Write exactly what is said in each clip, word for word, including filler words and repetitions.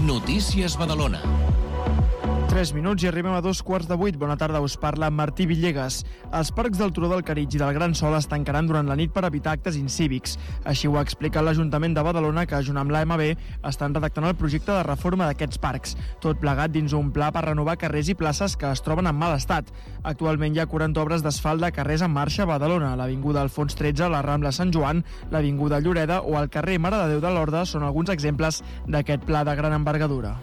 Notícies Badalona. tres minuts i arribem a dos quarts de vuit. Bona tarda, us parla Martí Villegas. Els parcs del Turó del Caritg i del Gran Sol es tancaran durant la nit per evitar actes incívics. Així ho ha explicat l'Ajuntament de Badalona, que junt amb l'A M B estan redactant el projecte de reforma d'aquests parcs. Tot plegat dins un pla per renovar carrers i places que es troben en mal estat. Actualment hi ha quaranta obres d'asfalt de carrers en marxa a Badalona. L'Avinguda Alfons tretze, la Rambla Sant Joan, l'Avinguda Lloreda o el carrer Mare de Déu de Lorda són alguns exemples d'aquest pla de gran envergadura.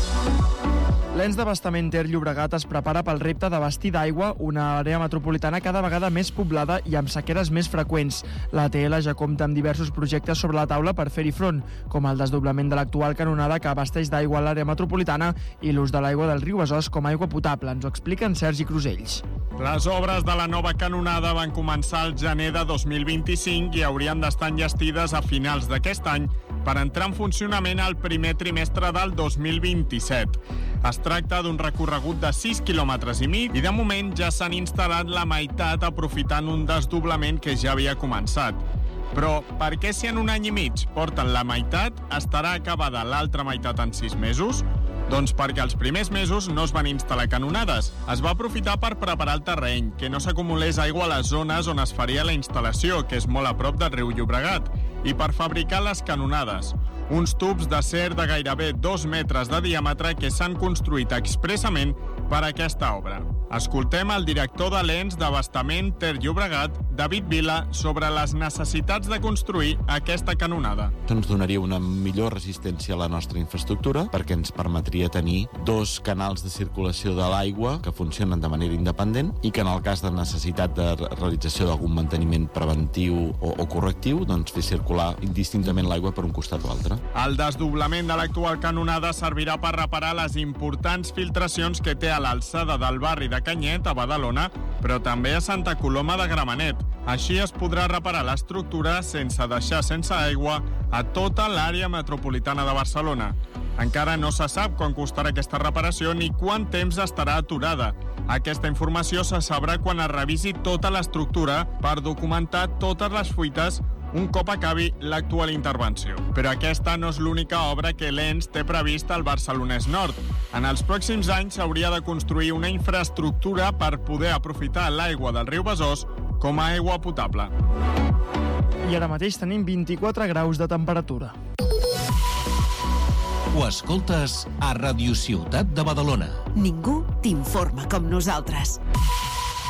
L'Ens d'Abastament Ter Llobregat es prepara pel repte d'abastir d'aigua una àrea metropolitana cada vegada més poblada i amb sequeres més freqüents. La T L ja compta amb diversos projectes sobre la taula per fer-hi front, com el desdoblament de l'actual canonada que abasteix d'aigua a l'àrea metropolitana i l'ús de l'aigua del riu Besòs com a aigua potable. Ens ho explica en Sergi Crusells. Les obres de la nova canonada van començar al gener de dos mil vint-i-cinc i haurien d'estar enllestides a finals d'aquest any per entrar en funcionament al primer trimestre del dos mil vint-i-set. Es tracta d'un recorregut de sis quilòmetres i mig i de moment ja s'han instal·lat la meitat aprofitant un desdoblament que ja havia començat. Però per què si en un any i mig porten la meitat, estarà acabada l'altra meitat en sis mesos? Doncs perquè els primers mesos no es van instal·lar canonades. Es va aprofitar per preparar el terreny, que no s'acumulés aigua a les zones on es faria la instal·lació, que és molt a prop del riu Llobregat, i per fabricar les canonades. Uns tubs d'acer de gairebé dos metres de diàmetre que s'han construït expressament per a aquesta obra. Escoltem el director de l'Ens d'Abastament Ter Llobregat, David Vila, sobre les necessitats de construir aquesta canonada. Això ens donaria una millor resistència a la nostra infraestructura perquè ens permetria tenir dos canals de circulació de l'aigua que funcionen de manera independent i que en el cas de necessitat de realització d'algun manteniment preventiu o, o correctiu, doncs fer circular indistintament l'aigua per un costat o altre. El desdoblament de l'actual canonada servirà per reparar les importants filtracions que té a l'alçada del barri de Canyet, a Badalona, però també a Santa Coloma de Gramenet. Així es podrà reparar l'estructura sense deixar sense aigua a tota l'àrea metropolitana de Barcelona. Encara no se sap quan costarà aquesta reparació ni quant temps estarà aturada. Aquesta informació se sabrà quan es revisi tota l'estructura per documentar totes les fuites un cop acabi l'actual intervenció. Però aquesta no és l'única obra que l'Ens té prevista al Barcelonès Nord. En els pròxims anys s'hauria de construir una infraestructura per poder aprofitar l'aigua del riu Besòs com a aigua potable. I ara mateix tenim vint-i-quatre graus de temperatura. Ho escoltes a Radio Ciutat de Badalona. Ningú t'informa com nosaltres.